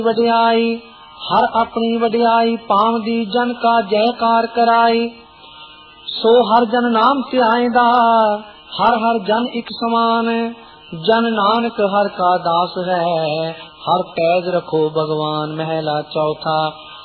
वडियाई हर अपनी वडियाई पावदी जन का जयकार कराई। सो हर जन नाम ध्याएंदा हर हर जन एक समान। जन नानक हर का दास है हर पैज रखो भगवान। महला चौथा।